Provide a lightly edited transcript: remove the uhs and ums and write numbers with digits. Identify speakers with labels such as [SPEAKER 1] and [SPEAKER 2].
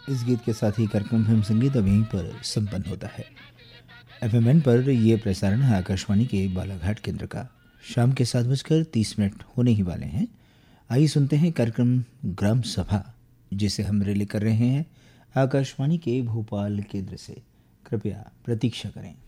[SPEAKER 1] इस गीत के साथ ही कार्यक्रम हम संगीत अब यहीं पर संपन्न होता है। एफएमएन पर यह प्रसारण है आकाशवाणी के बालाघाट केंद्र का। शाम के 7:30 होने ही वाले हैं। आइए सुनते हैं कार्यक्रम ग्राम सभा, जिसे हम रिले कर रहे हैं आकाशवाणी के भोपाल केंद्र से। कृपया प्रतीक्षा करें।